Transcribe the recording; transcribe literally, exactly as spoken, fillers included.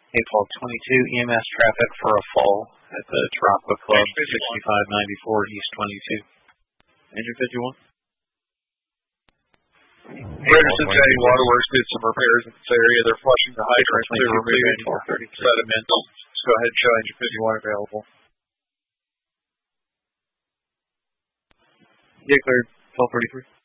eight twelve twenty-two, E M S traffic for a fall at the Tarappa Club, sixty-five ninety-four East twenty-two. Engine fifty-one. Anderson County Waterworks did some repairs in this area. They're flushing the hydrant to remove sediment. Let's go ahead and show engine fifty-one available. Get cleared, twelve thirty-three.